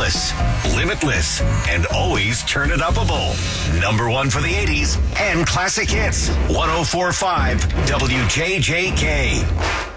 timeless, limitless, and always turn it upable. Number one for the 80s and classic hits. 104.5 WJJK.